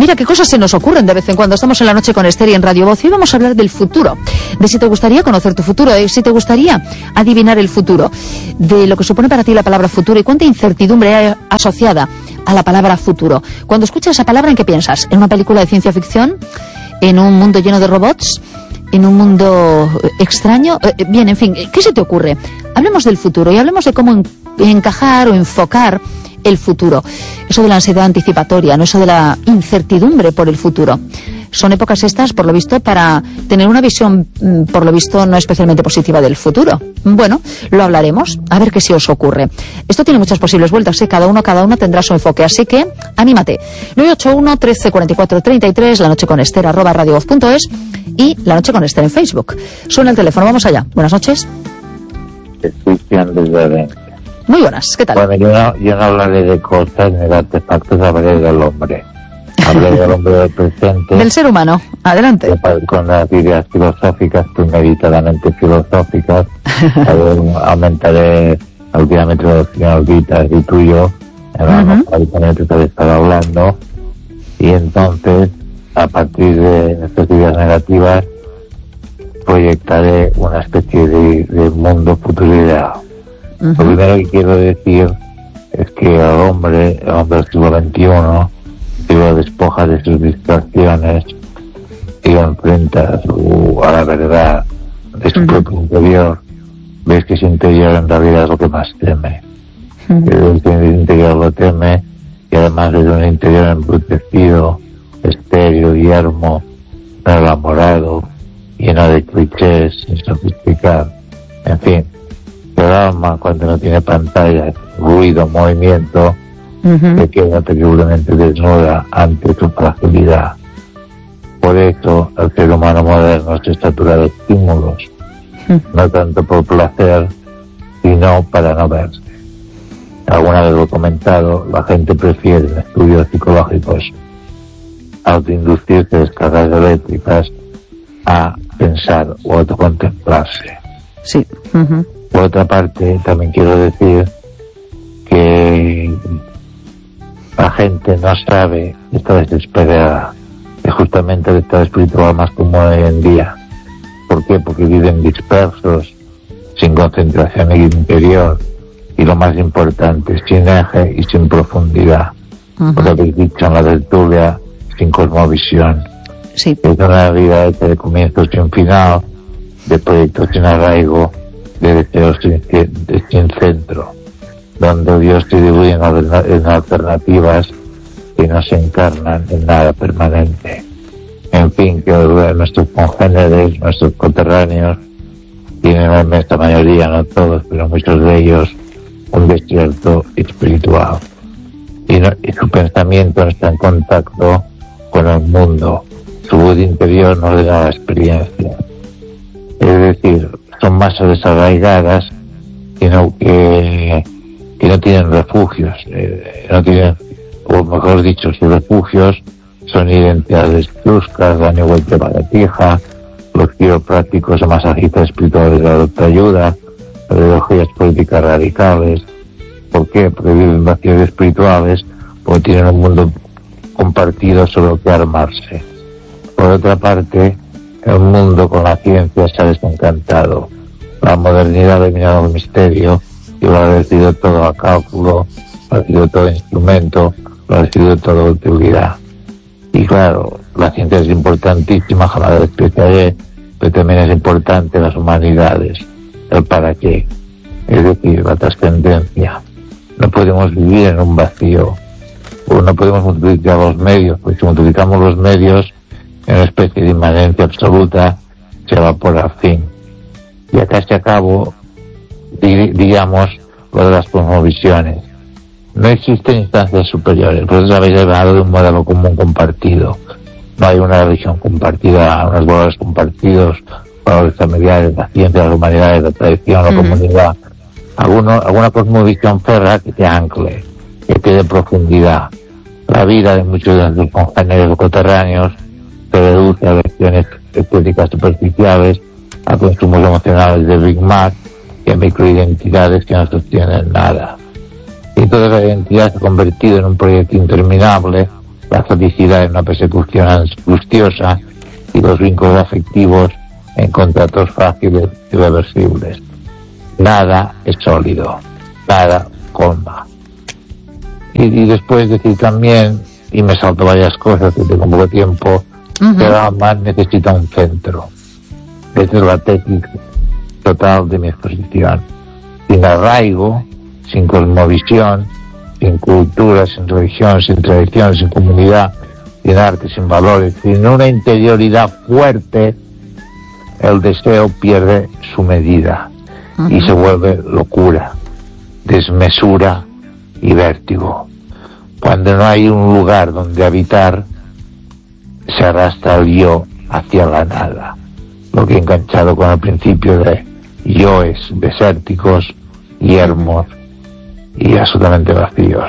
Mira qué cosas se nos ocurren de vez en cuando. Estamos en La Noche con Esther y en Radio Voz y vamos a hablar del futuro, de si te gustaría conocer tu futuro, de si te gustaría adivinar el futuro, de lo que supone para ti la palabra futuro y cuánta incertidumbre hay asociada a la palabra futuro. Cuando escuchas esa palabra, ¿en qué piensas? ¿En una película de ciencia ficción? ¿En un mundo lleno de robots? ¿En un mundo extraño? Bien, en fin, ¿qué se te ocurre? Hablemos del futuro y hablemos de cómo encajar o enfocar el futuro. Eso de la ansiedad anticipatoria, no eso de la incertidumbre por el futuro. Son épocas estas, por lo visto, para tener una visión, por lo visto, no especialmente positiva del futuro. Bueno, lo hablaremos, a ver qué se os ocurre. Esto tiene muchas posibles vueltas, ¿eh? Cada uno tendrá su enfoque, así que anímate. 981 13 44 33, La Noche con Esther, @radiovoz.es y La Noche con Esther en Facebook. Suena el teléfono, vamos allá. Buenas noches. Cristian desde Valencia. Muy buenas, ¿qué tal? Bueno, yo no hablaré de cosas ni de artefactos, hablaré del hombre. Hablaré del hombre del presente. Del ser humano, adelante. Con las ideas filosóficas, premeditadamente filosóficas. Aumentaré el diámetro de los orbitas y tuyo, en el que estar hablando. Y entonces, a partir de estas ideas negativas, proyectaré una especie de mundo futuro ideal. Lo primero que quiero decir es que el hombre del siglo XXI, si lo despoja de sus distracciones y lo enfrenta a la verdad de su propio interior, ves que su interior en realidad es lo que más teme. El interior lo teme y además es un interior embrutecido, estéril, yermo, no elaborado, lleno de clichés, sin sofisticar, en fin. El alma, cuando no tiene pantallas, ruido, movimiento, se queda terriblemente desnuda ante su fragilidad. Por eso el ser humano moderno se satura de estímulos, no tanto por placer, sino para no verse. Alguna vez lo he comentado, la gente prefiere en estudios psicológicos autoinducirse descargas eléctricas a pensar o autocontemplarse. Sí. Por otra parte, también quiero decir que la gente no sabe, está desesperada, es justamente el estado espiritual más común hoy en día. ¿Por qué? Porque viven dispersos, sin concentración en el interior y lo más importante, sin eje y sin profundidad. Lo habéis dicho en la tertulia, sin cosmovisión. Sí. Es una vida hecha de comienzos sin final, de proyectos sin arraigo, de deseos sin centro, donde Dios se diluye en alternativas que no se encarnan en nada permanente. En fin, que nuestros congéneres, nuestros coterráneos, tienen en esta mayoría, no todos, pero muchos de ellos, un desierto espiritual. Y su pensamiento no está en contacto con el mundo. Su voz interior no le da la experiencia. Es decir, son masas desarraigadas que no tienen refugios, no tienen, o mejor dicho, sus refugios son identidades bruscas, daño golpe baratija, los quiroprácticos o masajistas espirituales de la autoayuda, ideologías políticas radicales. ¿Por qué? Porque viven vacíos espirituales, porque tienen un mundo compartido sobre el que armarse. Por otra parte, el mundo con la ciencia se ha desencantado. La modernidad ha eliminado el misterio y lo ha reducido todo a cálculo, lo ha reducido todo a instrumento, lo ha reducido todo a utilidad. Y claro, la ciencia es importantísima, jamás la despreciaré, pero también es importante las humanidades, el para qué, es decir, la trascendencia. No podemos vivir en un vacío, o no podemos multiplicar los medios, porque si multiplicamos los medios, en una especie de inmanencia absoluta, se evapora al fin. Y acá se acabó, digamos, lo de las cosmovisiones. No existen instancias superiores, por eso habéis hablado de un modelo común compartido. No hay una religión compartida, unos valores compartidos, valores familiares, la ciencia, las humanidades, la tradición, la comunidad. Alguna cosmovisión férrea que te ancle, que te dé profundidad. La vida de muchos de nuestros congéneres coterráneos se reduce a lecciones estéticas superficiales, a consumos emocionales de Big Mac y a microidentidades que no sostienen nada. Y toda esa identidad se ha convertido en un proyecto interminable la felicidad en una persecución angustiosa y los vínculos afectivos en contratos fáciles y reversibles. Nada es sólido, nada colma. Y después decir también, y me salto varias cosas que tengo poco tiempo, que el alma necesita un centro. Esa es la tesis total de mi exposición. Sin arraigo, sin cosmovisión, sin cultura, sin religión, sin tradición, sin comunidad, sin arte, sin valores, sin una interioridad fuerte, el deseo pierde su medida y se vuelve locura, desmesura y vértigo. Cuando no hay un lugar donde habitar, se arrastra el yo hacia la nada, lo que he enganchado con el principio de yoes desérticos, yermos y absolutamente vacíos.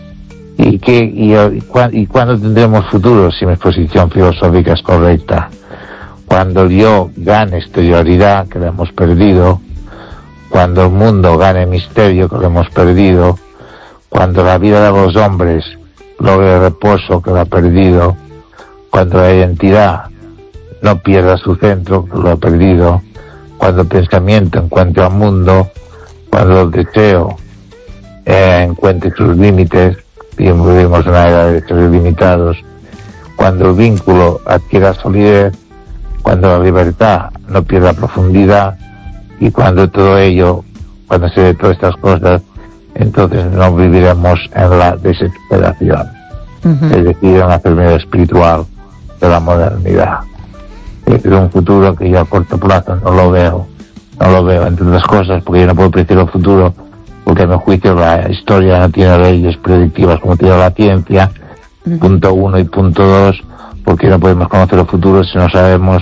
¿Y cuándo tendremos futuro si mi exposición filosófica es correcta? Cuando el yo gane exterioridad, que lo hemos perdido, cuando el mundo gane misterio, que lo hemos perdido, cuando la vida de los hombres logre reposo, que lo ha perdido, cuando la identidad no pierda su centro, que lo ha perdido, cuando el pensamiento encuentre al mundo, cuando el deseo encuentre sus límites, y vivimos una era de deseos limitados, cuando el vínculo adquiera solidez, cuando la libertad no pierda profundidad, y cuando todo ello, cuando se dé todas estas cosas, entonces no viviremos en la desesperación, es decir, en la enfermedad espiritual de la modernidad. Es un futuro que yo a corto plazo no lo veo, entre otras cosas, porque yo no puedo predecir el futuro, porque a mi juicio la historia no tiene leyes predictivas como tiene la ciencia, punto 1, y punto 2, porque no podemos conocer el futuro si no sabemos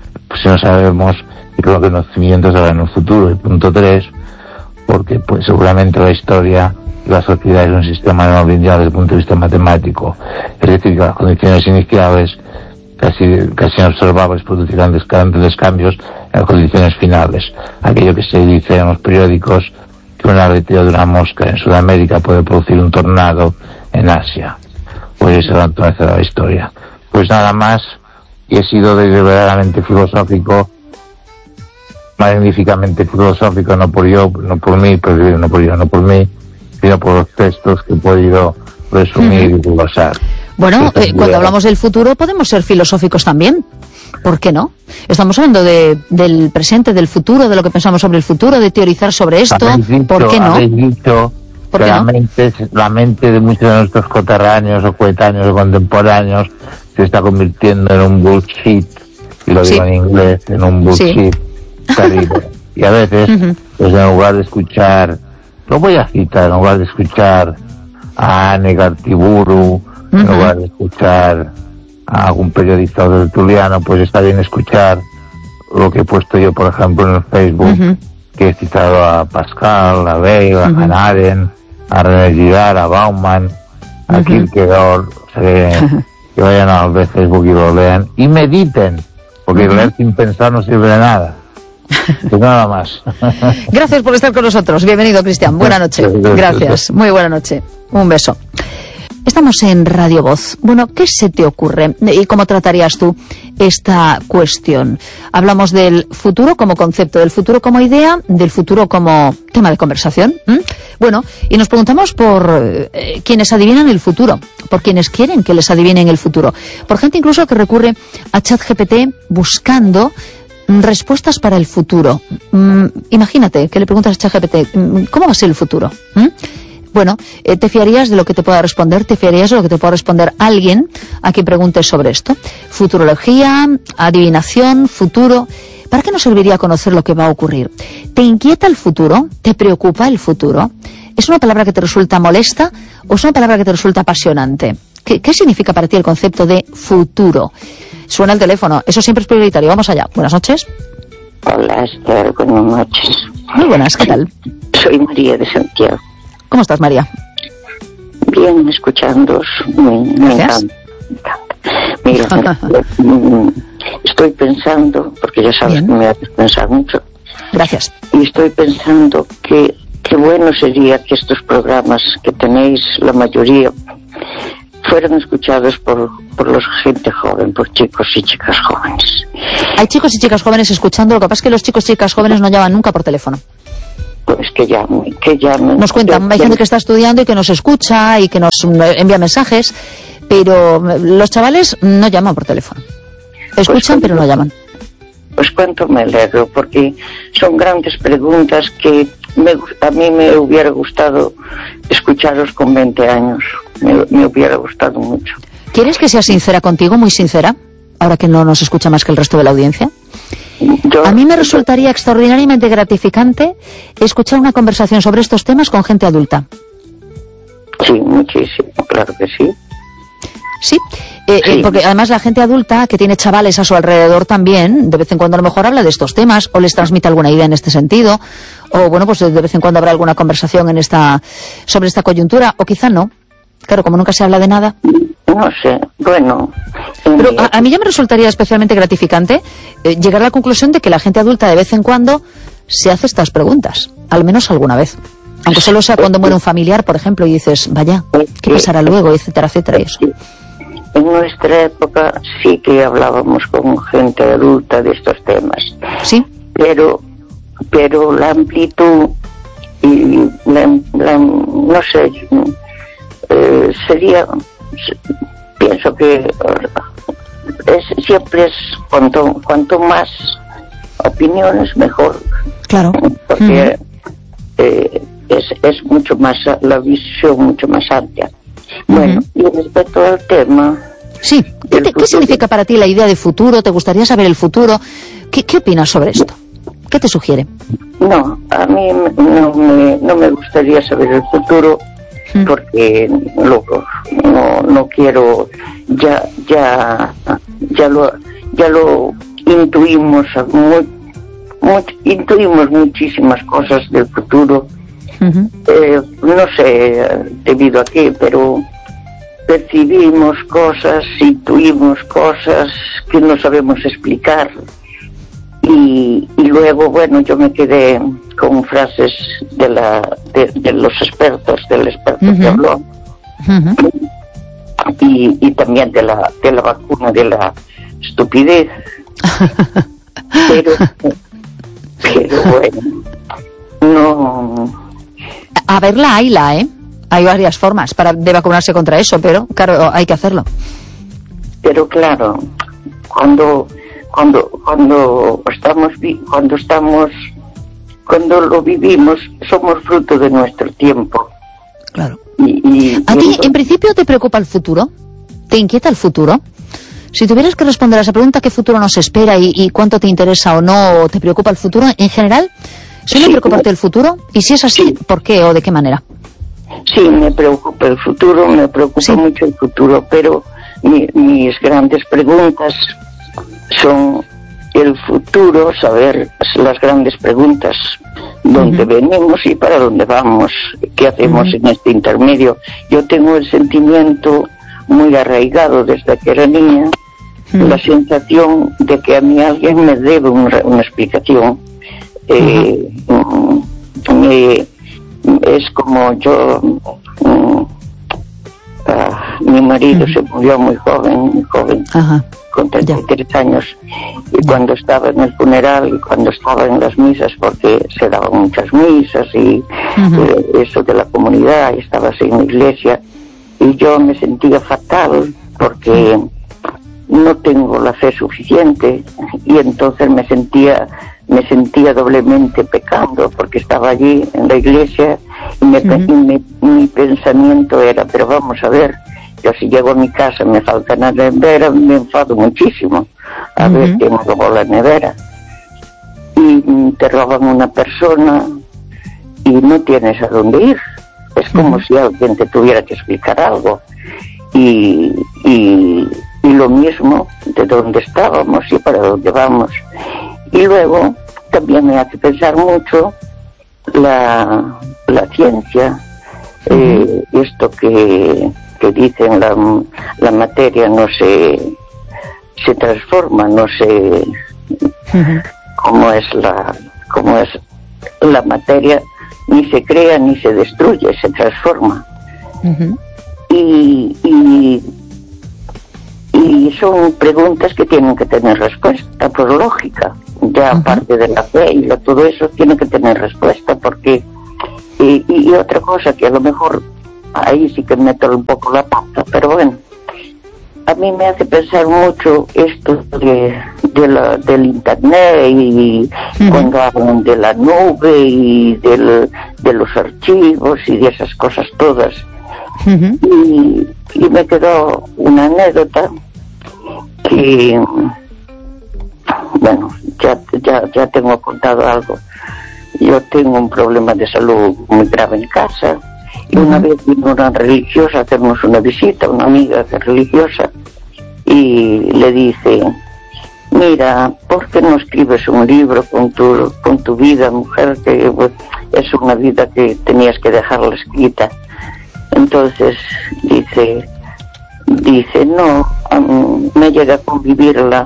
y los conocimientos serán en el futuro, y punto 3, porque pues seguramente la historia y la sociedad es un sistema no lineal desde el punto de vista matemático, es decir, que las condiciones iniciales casi inobservables producirán grandes cambios en las condiciones finales. Aquello que se dice en los periódicos, que una aleteo de una mosca en Sudamérica puede producir un tornado en Asia. Pues esa es la naturaleza de la historia. Pues nada más, y he sido deliberadamente filosófico, magníficamente filosófico, no por mí, sino por los textos que he podido resumir y glosar. Bueno, cuando hablamos del futuro podemos ser filosóficos también. ¿Por qué no? Estamos hablando del presente, del futuro, de lo que pensamos sobre el futuro, de teorizar sobre esto. ¿Por qué no? Habéis dicho que la mente de muchos de nuestros coterráneos o coetáneos o contemporáneos se está convirtiendo en un bullshit, y lo digo en inglés, en un bullshit terrible. Y a veces, pues en lugar de escuchar, lo voy a citar, en lugar de escuchar a Anne Gartiburu, en lugar de escuchar a algún periodista o tertuliano, pues está bien escuchar lo que he puesto yo, por ejemplo, en el Facebook, que he citado a Pascal, a Weil, a Hannah Arendt, a René Girard, a Bauman, a Kierkegaard, que vayan al Facebook y lo lean y mediten, porque leer sin pensar no sirve de nada. Pues nada más. Gracias por estar con nosotros. Bienvenido, Cristian. Buena noche. Gracias. Muy buena noche. Un beso. Estamos en Radio Voz. Bueno, ¿qué se te ocurre y cómo tratarías tú esta cuestión? Hablamos del futuro como concepto, del futuro como idea, del futuro como tema de conversación. Bueno, y nos preguntamos por quienes adivinan el futuro, por quienes quieren que les adivinen el futuro, por gente incluso que recurre a ChatGPT buscando respuestas para el futuro. Imagínate que le preguntas a ChatGPT, ¿cómo va a ser el futuro? Bueno, ¿te fiarías de lo que te pueda responder? ¿Te fiarías de lo que te pueda responder alguien a quien preguntes sobre esto? Futurología, adivinación, futuro. ¿Para qué nos serviría conocer lo que va a ocurrir? ¿Te inquieta el futuro? ¿Te preocupa el futuro? ¿Es una palabra que te resulta molesta o es una palabra que te resulta apasionante? ¿Qué significa para ti el concepto de futuro? Suena el teléfono. Eso siempre es prioritario. Vamos allá. Buenas noches. Hola, Esther. Buenas noches. Muy buenas. ¿Qué tal? Soy María de Santiago. ¿Cómo estás, María? Bien, escuchándoos. Me encanta. Mira, estoy pensando, porque ya sabes que me haces pensar mucho. Gracias. Y estoy pensando que bueno sería que estos programas que tenéis, la mayoría, fueran escuchados por los gente joven, por chicos y chicas jóvenes. Hay chicos y chicas jóvenes escuchando, lo que pasa es que los chicos y chicas jóvenes no llaman nunca por teléfono. Pues que llamen. Nos cuentan, hay gente que está estudiando y que nos escucha y que nos envía mensajes, pero los chavales no llaman por teléfono. Escuchan, pero no llaman. Pues cuánto me alegro, porque son grandes preguntas que a mí me hubiera gustado escucharos con 20 años. Me hubiera gustado mucho. ¿Quieres que sea sincera contigo, muy sincera, ahora que no nos escucha más que el resto de la audiencia? A mí me resultaría extraordinariamente gratificante escuchar una conversación sobre estos temas con gente adulta. Sí, muchísimo, claro que sí. Sí, porque además la gente adulta que tiene chavales a su alrededor también, de vez en cuando a lo mejor habla de estos temas o les transmite alguna idea en este sentido, o bueno, pues de vez en cuando habrá alguna conversación sobre esta coyuntura, o quizá no. Claro, como nunca se habla de nada. No sé, bueno. Pero a mí ya me resultaría especialmente gratificante llegar a la conclusión de que la gente adulta de vez en cuando se hace estas preguntas, al menos alguna vez. Aunque solo sea cuando muere un familiar, por ejemplo, y dices, vaya, ¿qué pasará luego? Etcétera, etcétera, y eso. En nuestra época sí que hablábamos con gente adulta de estos temas. Sí. Pero la amplitud y no sé, sería, pienso que siempre es cuanto más opiniones mejor. Claro. Porque es mucho más, la visión mucho más amplia. Bueno, y respecto al tema... Sí, ¿qué significa para ti la idea de futuro? ¿Te gustaría saber el futuro? ¿Qué opinas sobre esto? ¿Qué te sugiere? No, a mí no me gustaría saber el futuro porque no quiero, ya lo intuimos, intuimos muchísimas cosas del futuro. No sé debido a qué, pero percibimos cosas, intuimos cosas que no sabemos explicar y luego, bueno, yo me quedé con frases de los expertos, del experto que habló y también de la vacuna de la estupidez pero bueno, no. A verla, hay varias formas de vacunarse contra eso, pero claro, hay que hacerlo. Pero claro, cuando lo vivimos, somos fruto de nuestro tiempo. Claro. ¿A ti, en principio, te preocupa el futuro? ¿Te inquieta el futuro? Si tuvieras que responder a esa pregunta, ¿qué futuro nos espera y cuánto te interesa o no, o te preocupa el futuro en general? ¿Suele preocuparte el futuro? Y si es así, ¿por qué o de qué manera? Sí, me preocupa el futuro, me preocupa mucho el futuro, pero mis grandes preguntas son el futuro, saber las grandes preguntas, dónde venimos y para dónde vamos, qué hacemos en este intermedio. Yo tengo el sentimiento muy arraigado desde que era niña, la sensación de que a mí alguien me debe una explicación. Es como yo, mi marido se murió muy joven, con 33 años, y cuando estaba en el funeral y cuando estaba en las misas, porque se daban muchas misas y eso de la comunidad, y estabas en la iglesia, y yo me sentía fatal porque no tengo la fe suficiente, y entonces me sentía doblemente pecando, porque estaba allí en la iglesia y mi pensamiento era, pero vamos a ver, yo si llego a mi casa me falta la nevera, me enfado muchísimo, a ver quién me robó la nevera, y te roban una persona y no tienes a dónde ir, es como si alguien te tuviera que explicar algo, y lo mismo de dónde estábamos y para dónde vamos. Y luego también me hace pensar mucho la ciencia, esto que dicen la materia no se transforma, no sé cómo es la materia, ni se crea ni se destruye, se transforma. y son preguntas que tienen que tener respuesta por lógica, ya aparte de la fe y todo eso tiene que tener respuesta, porque y otra cosa que a lo mejor ahí sí que meto un poco la pata, pero bueno, a mí me hace pensar mucho esto del internet y cuando hablan de la nube y de los archivos y de esas cosas todas. Y me quedó una anécdota que, bueno, ya tengo contado algo. Yo tengo un problema de salud muy grave en casa y una vez vino una religiosa a hacernos una visita, una amiga religiosa, y le dice: mira, ¿por qué no escribes un libro con tu vida, mujer, que es una vida que tenías que dejarla escrita? Entonces dice, no, me llega a convivirla.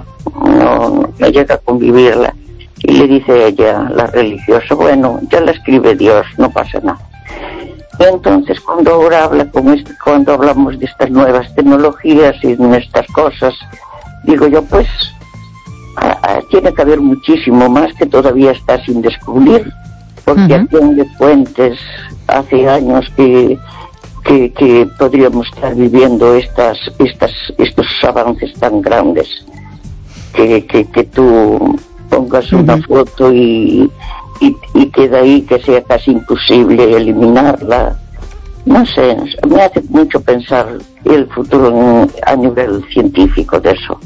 Y le dice ella, la religiosa, bueno, ya la escribe Dios, no pasa nada. Y entonces cuando hablamos de estas nuevas tecnologías y de estas cosas, digo yo, pues tiene que haber muchísimo más que todavía está sin descubrir, porque aquí en Fuentes hace años que podríamos estar viviendo estos avances tan grandes, que tú pongas una foto y que de ahí que sea casi imposible eliminarla. No sé, me hace mucho pensar el futuro a nivel científico de eso.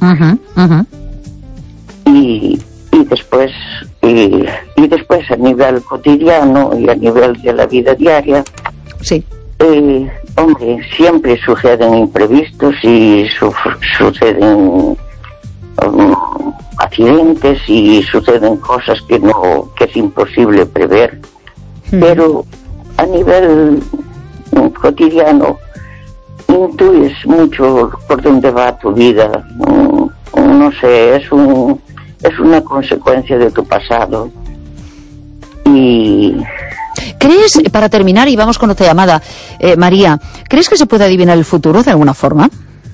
Y después a nivel cotidiano y a nivel de la vida diaria, hombre, siempre suceden imprevistos y suceden accidentes y suceden cosas que es imposible prever, pero a nivel cotidiano intuyes mucho por dónde va tu vida. No sé, es una consecuencia de tu pasado. Y ¿crees, para terminar, y vamos con otra llamada, María, ¿crees que se puede adivinar el futuro de alguna forma?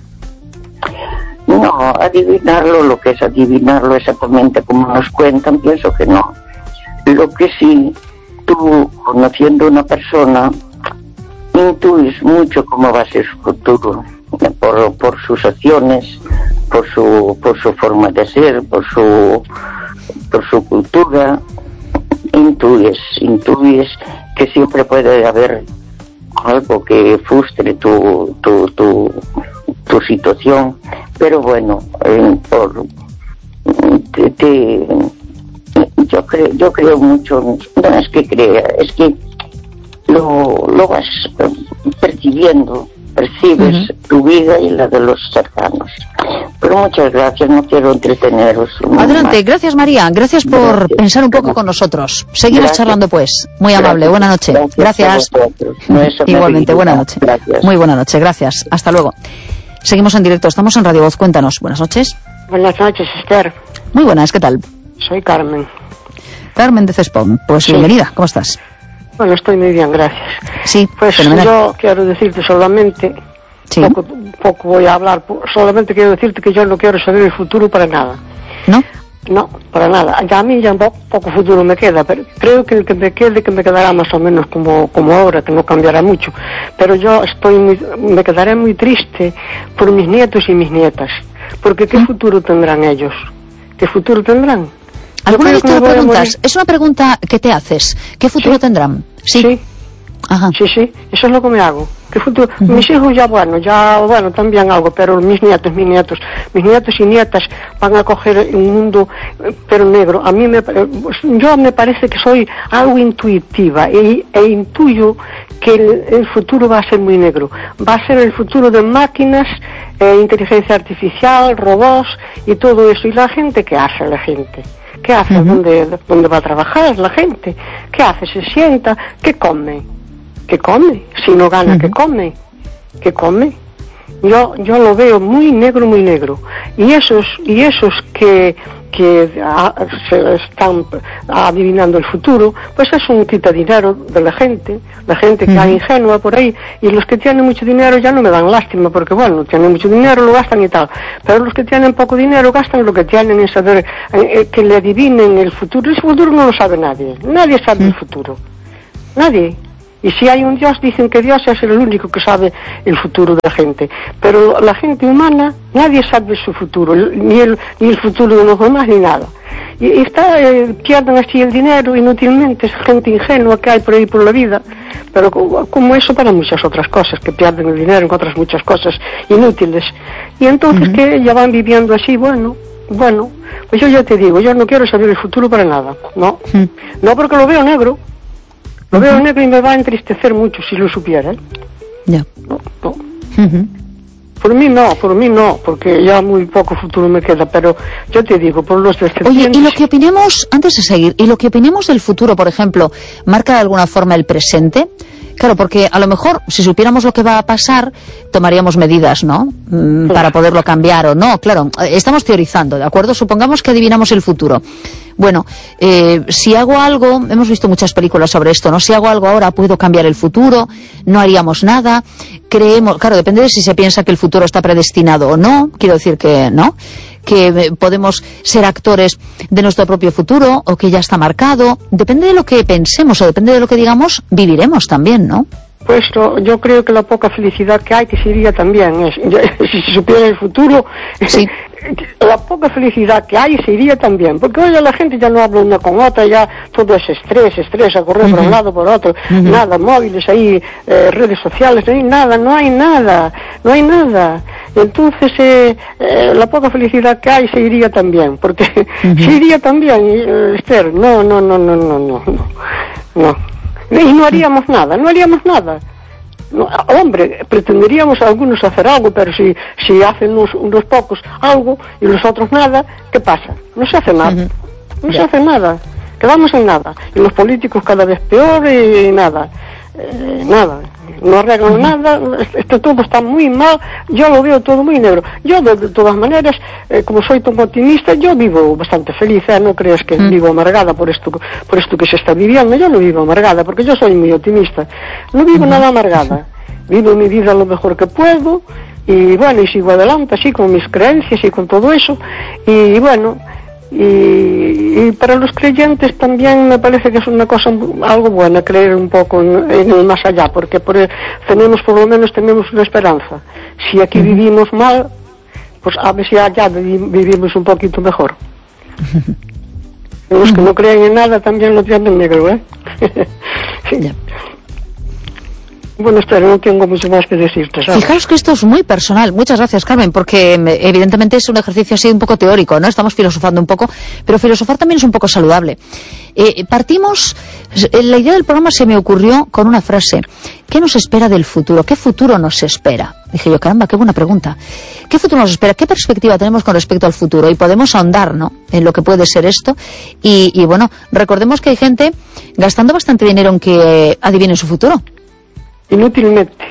No, adivinarlo, lo que es adivinarlo exactamente como nos cuentan, pienso que no. Lo que sí, tú, conociendo a una persona, intuyes mucho cómo va a ser su futuro, por sus acciones, por su forma de ser, por su cultura. Intuyes que siempre puede haber algo que frustre tu situación, pero bueno, yo creo mucho, no es que crea, es que lo vas percibes tu vida y la de los cercanos. Pero muchas gracias, no quiero entreteneros. Adelante, gracias María, gracias por pensar un poco con nosotros. Seguimos charlando pues, muy amable, buena noche. Gracias. Igualmente, buena noche. Gracias. Muy buena noche, gracias, hasta luego. Seguimos en directo, estamos en Radio Voz, cuéntanos, buenas noches. Buenas noches, Esther. Muy buenas, ¿qué tal? Soy Carmen. Carmen de Cespón, pues bienvenida, ¿cómo estás? Bueno, estoy muy bien, gracias. Sí, pues fenomenal. Yo quiero decirte solamente, poco voy a hablar, solamente quiero decirte que yo no quiero saber el futuro para nada. ¿No? No, para nada. Ya a mí ya poco futuro me queda, pero creo que el que me quedará más o menos como ahora, que no cambiará mucho. Pero yo me quedaré muy triste por mis nietos y mis nietas, porque ¿qué futuro tendrán ellos? ¿Qué futuro tendrán? ¿Alguna vez te lo preguntas? Es una pregunta que te haces. ¿Qué futuro tendrán? Sí. Ajá. Sí, eso es lo que me hago. ¿Qué futuro? Mis hijos ya bueno, también algo, pero mis nietos y nietas van a coger un mundo pero negro. A mí yo me parece que soy algo intuitiva e intuyo que el futuro va a ser muy negro. Va a ser el futuro de máquinas, inteligencia artificial, robots y todo eso. ¿Y la gente qué hace? ¿Qué hace? ¿Dónde va a trabajar la gente? ¿Qué hace? ¿Se sienta? ¿Qué come? ¿Qué come? Si no gana, ¿qué come? ¿Qué come? Yo lo veo muy negro. Y esos que que se están adivinando el futuro, pues es un quita dinero de la gente que hay ingenua por ahí, y los que tienen mucho dinero ya no me dan lástima, porque bueno, tienen mucho dinero, lo gastan y tal, pero los que tienen poco dinero gastan lo que tienen en saber, que le adivinen el futuro. El futuro no lo sabe nadie sabe el futuro, nadie. Y si hay un Dios, dicen que Dios es el único que sabe el futuro de la gente. Pero la gente humana, nadie sabe su futuro, ni el futuro de los demás, ni nada. Y pierden así el dinero inútilmente, es gente ingenua que hay por ahí por la vida. Pero como eso para muchas otras cosas, que pierden el dinero en otras muchas cosas inútiles. Y entonces que ya van viviendo así, bueno, pues yo ya te digo, yo no quiero saber el futuro para nada, no. No, porque lo veo negro. Lo veo negro y me va a entristecer mucho si lo supiera, ¿eh? Ya. No. Por mí no, porque ya muy poco futuro me queda, pero yo te digo, por los descendientes... Oye, y lo que opinemos, antes de seguir, y lo que opinemos del futuro, por ejemplo, ¿marca de alguna forma el presente? Claro, porque a lo mejor, si supiéramos lo que va a pasar, tomaríamos medidas, ¿no? Para poderlo cambiar o no. Claro, estamos teorizando, ¿de acuerdo? Supongamos que adivinamos el futuro. Bueno, si hago algo, hemos visto muchas películas sobre esto, ¿no? Si hago algo ahora, puedo cambiar el futuro, no haríamos nada, creemos, claro, depende de si se piensa que el futuro está predestinado o no, quiero decir que, ¿no? Que podemos ser actores de nuestro propio futuro o que ya está marcado. Depende de lo que pensemos o depende de lo que digamos, viviremos también, ¿no? Pues yo creo que la poca felicidad que hay, que sería también, si se supiera el futuro, sí. La poca felicidad que hay se iría también, porque hoy la gente ya no habla una con otra, ya todo es estrés, a correr por un lado, por otro, nada, móviles ahí, redes sociales, no hay nada. Entonces, la poca felicidad que hay se iría también, porque se iría también, Esther, no. Y no haríamos nada. No, hombre, pretenderíamos algunos hacer algo, pero si hacen unos pocos algo y los otros nada, ¿qué pasa? No se hace nada. Se hace nada. Quedamos en nada. Y los políticos cada vez peor y nada. No arreglan nada. Todo está muy mal. Yo lo veo todo muy negro. Yo, de todas maneras, como soy tan optimista, yo vivo bastante feliz. No creas que vivo amargada por esto que se está viviendo. Yo no vivo amargada porque yo soy muy optimista. No vivo nada amargada. Vivo mi vida lo mejor que puedo y bueno, y sigo adelante así con mis creencias y con todo eso. Y bueno, y para los creyentes también me parece que es una cosa algo buena creer un poco en el más allá, porque por lo menos tenemos una esperanza. Si aquí vivimos mal, pues a ver si allá vivimos un poquito mejor. Los que no creen en nada también lo tienen negro, ¿eh? Sí. Bueno, Esther, no tengo mucho más que decirte, ¿sabes? Fijaos que esto es muy personal. Muchas gracias, Carmen, porque evidentemente es un ejercicio así un poco teórico, ¿no? Estamos filosofando un poco, pero filosofar también es un poco saludable. La idea del programa se me ocurrió con una frase. ¿Qué nos espera del futuro? ¿Qué futuro nos espera? Dije yo, caramba, qué buena pregunta. ¿Qué futuro nos espera? ¿Qué perspectiva tenemos con respecto al futuro? Y podemos ahondar, ¿no?, en lo que puede ser esto. Y bueno, recordemos que hay gente gastando bastante dinero en que adivinen su futuro. Inútilmente.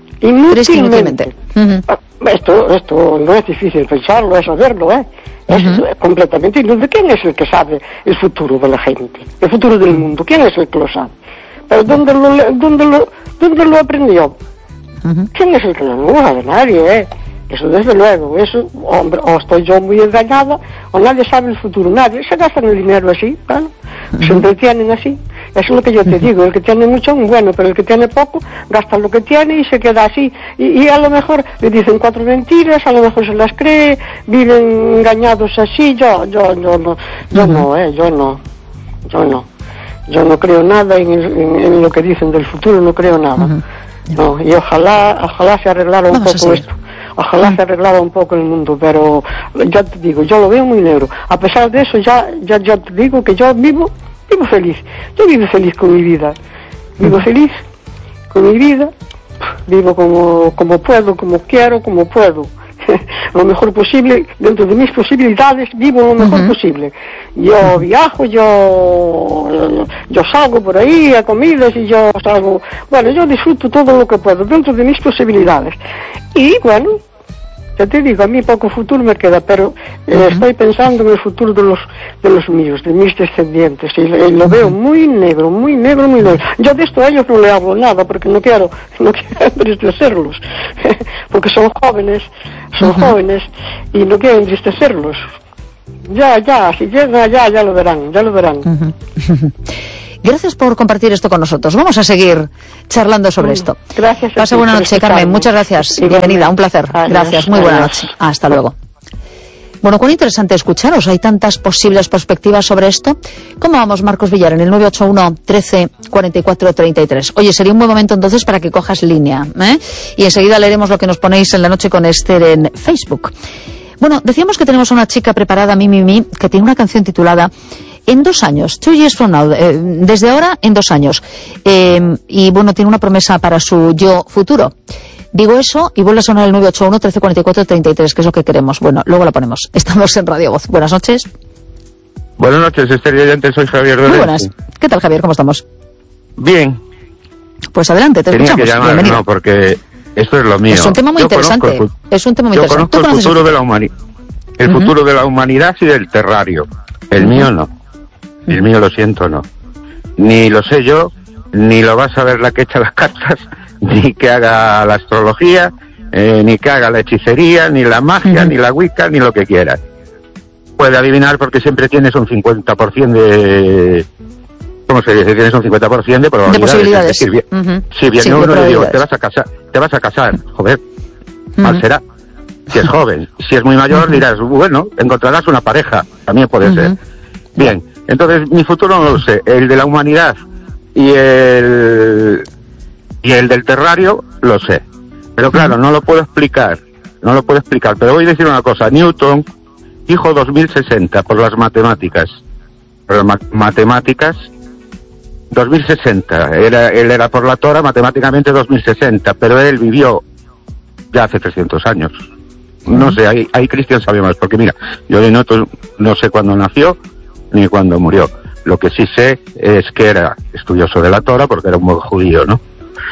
Esto no es difícil pensarlo, es saberlo, es completamente inútil. ¿Quién es el que sabe el futuro de la gente? El futuro del mundo, ¿quién es el que lo sabe? Pero ¿dónde lo aprendió? ¿Quién es el que lo sabe? Nadie, Eso desde luego, eso, hombre, o estoy yo muy engañada, o nadie sabe el futuro, nadie. Se gastan el dinero así, ¿vale? Se entretienen así. Eso es lo que yo te digo, el que tiene mucho, bueno, pero el que tiene poco, gasta lo que tiene y se queda así. Y a lo mejor le dicen 4 mentiras, a lo mejor se las cree, viven engañados así. Yo no creo nada en lo que dicen del futuro, no creo nada. No, y ojalá se arreglara un poco esto. Ojalá se arreglara un poco el mundo, pero ya te digo, yo lo veo muy negro. A pesar de eso, ya te digo que yo vivo feliz. Yo vivo feliz con mi vida. Vivo feliz con mi vida. Vivo como puedo, como quiero, como puedo. Lo mejor posible, dentro de mis posibilidades, vivo lo mejor posible. Yo viajo, yo salgo por ahí a comidas y yo disfruto todo lo que puedo, dentro de mis posibilidades. Y bueno, Ya te digo, a mí poco futuro me queda, pero estoy pensando en el futuro de los míos, de mis descendientes, y lo veo muy negro, muy negro, muy negro. Yo de esto a ellos no le hablo nada, porque no quiero entristecerlos, porque son jóvenes, y no quiero entristecerlos. Ya, si llega, ya lo verán. Gracias por compartir esto con nosotros. Vamos a seguir charlando sobre esto. Gracias. Pasa buena noche, Carmen. Muchas gracias. Bienvenida, un placer. Gracias, muy buena noche. Hasta luego. Bueno, cuán interesante escucharos. Hay tantas posibles perspectivas sobre esto. ¿Cómo vamos, Marcos Villar? En el 981 13 44 33. Oye, sería un buen momento entonces para que cojas línea, y enseguida leeremos lo que nos ponéis en La Noche con Esther en Facebook. Bueno, decíamos que tenemos a una chica preparada, Mimi, que tiene una canción titulada En 2 años, 2 years from now, desde ahora en 2 años. Y bueno, tiene una promesa para su yo futuro. Digo eso y vuelve a sonar el 981 13 44 33, que es lo que queremos. Bueno, luego la ponemos. Estamos en Radio Voz. Buenas noches. Buenas noches, Esther y oyentes, soy Javier Dolente. Muy buenas. ¿Qué tal, Javier? ¿Cómo estamos? Bien. Pues adelante, te escuchamos. Que llamar, bienvenido. No, porque esto es lo mío. Es un tema muy interesante. Es un tema muy interesante. Yo conozco el futuro de la humanidad. El futuro de la humanidad y del terrario. El mío no. El mío, lo siento, no. Ni lo sé yo, ni lo vas a ver la que echa las cartas, ni que haga la astrología, ni que haga la hechicería, ni la magia, ni la wicca, ni lo que quieras. Puede adivinar porque siempre tienes un 50% de... ¿Cómo se dice? Tienes un 50% de probabilidades. De posibilidades. Es decir, si viene uno y le digo, te vas a casar, joder, mal será. Si es joven, si es muy mayor dirás, bueno, encontrarás una pareja, también puede ser. Bien, entonces mi futuro no lo sé, el de la humanidad y el del terrario lo sé. Pero claro, no lo puedo explicar, pero voy a decir una cosa, Newton dijo 2060 por las matemáticas. 2060, él era por la tora, matemáticamente 2060, pero él vivió ya hace 300 años. No sé, ahí Cristian sabe más, porque mira, yo de no sé cuándo nació ni cuándo murió. Lo que sí sé es que era estudioso de la tora porque era un buen judío, ¿no?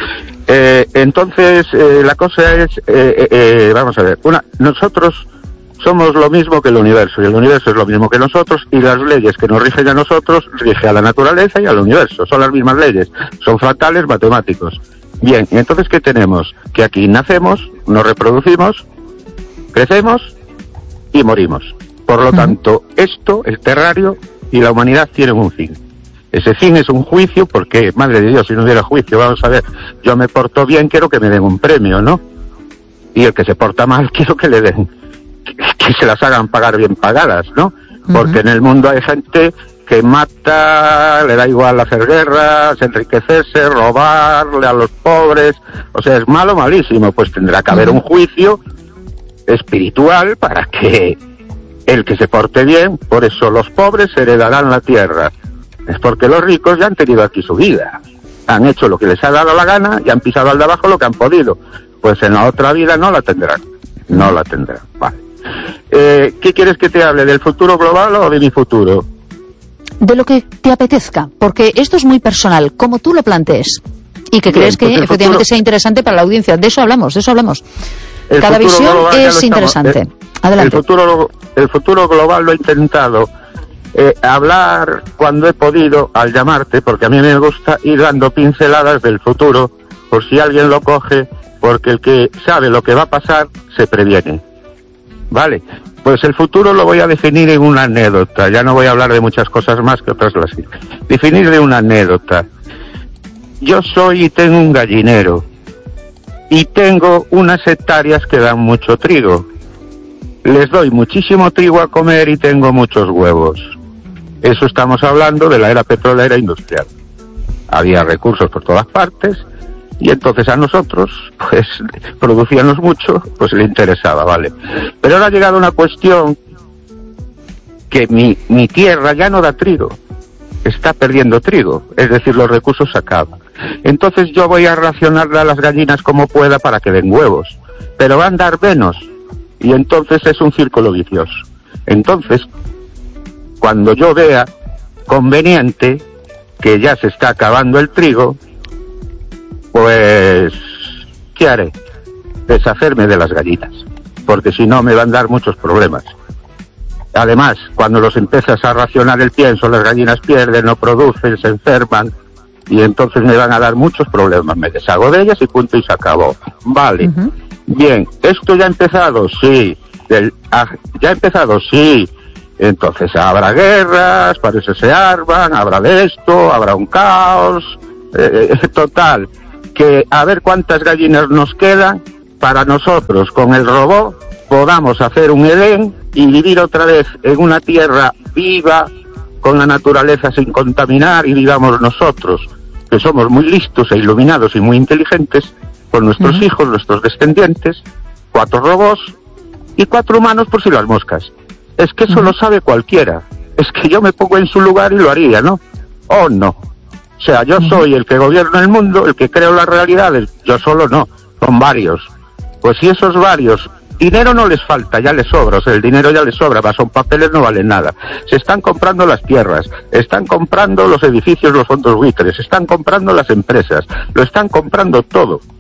Entonces, la cosa es, vamos a ver, nosotros somos lo mismo que el universo, y el universo es lo mismo que nosotros, y las leyes que nos rigen a nosotros, rige a la naturaleza y al universo, son las mismas leyes, son fractales matemáticos. Bien, y entonces, ¿qué tenemos? Que aquí nacemos, nos reproducimos, crecemos y morimos. Por lo tanto, esto, el terrario y la humanidad tienen un fin. Ese fin es un juicio, porque, madre de Dios, si no hubiera juicio, vamos a ver, yo me porto bien, quiero que me den un premio, ¿no? Y el que se porta mal, quiero que le den, que se las hagan pagar bien pagadas, ¿no? Porque en el mundo hay gente que mata, le da igual hacer guerras, enriquecerse, robarle a los pobres, o sea, es malo, malísimo, pues tendrá que haber un juicio espiritual para que el que se porte bien, por eso los pobres heredarán la tierra. Es porque los ricos ya han tenido aquí su vida, han hecho lo que les ha dado la gana y han pisado al de abajo lo que han podido. Pues en la otra vida no la tendrán, vale. ¿Qué quieres que te hable, del futuro global o de mi futuro? De lo que te apetezca, porque esto es muy personal, como tú lo plantees, y que crees que efectivamente sea interesante para la audiencia. De eso hablamos. Cada visión es interesante. Adelante. El futuro global lo he intentado hablar cuando he podido al llamarte, porque a mí me gusta ir dando pinceladas del futuro, por si alguien lo coge, porque el que sabe lo que va a pasar se previene. Vale, pues el futuro lo voy a definir en una anécdota, ya no voy a hablar de muchas cosas más que otras las definir de una anécdota. Yo soy y tengo un gallinero, y tengo unas hectáreas que dan mucho trigo. Les doy muchísimo trigo a comer y tengo muchos huevos. Eso estamos hablando de la era petrolera industrial. Había recursos por todas partes, y entonces a nosotros, pues, producíamos mucho, pues le interesaba, ¿vale? Pero ahora ha llegado una cuestión que mi tierra ya no da trigo, está perdiendo trigo, es decir, los recursos se acaban. Entonces yo voy a racionarle a las gallinas como pueda para que den huevos, pero van a dar menos, y entonces es un círculo vicioso. Entonces, cuando yo vea conveniente que ya se está acabando el trigo, pues, ¿qué haré? Deshacerme de las gallinas. porque si no me van a dar muchos problemas. Además, cuando los empiezas a racionar el pienso, las gallinas pierden, no producen, se enferman, y entonces me van a dar muchos problemas. Me deshago de ellas y punto y se acabó. Vale. Bien, ¿esto ya ha empezado? Sí. ¿Ya ha empezado? Sí. Entonces habrá guerras, parece se arman, habrá de esto, habrá un caos. Total, que a ver cuántas gallinas nos quedan para nosotros con el robot podamos hacer un Edén y vivir otra vez en una tierra viva, con la naturaleza sin contaminar, y vivamos nosotros, que somos muy listos e iluminados y muy inteligentes, con nuestros hijos, nuestros descendientes, 4 robots y 4 humanos por si las moscas. Es que eso lo sabe cualquiera. Es que yo me pongo en su lugar y lo haría, ¿no? ¿O no? O sea, yo soy el que gobierna el mundo, el que creo las realidades. Yo solo no, son varios. Pues si esos varios, dinero no les falta, ya les sobra, o sea, el dinero ya les sobra, son papeles, no valen nada. Se están comprando las tierras, están comprando los edificios, los fondos buitres, están comprando las empresas, lo están comprando todo.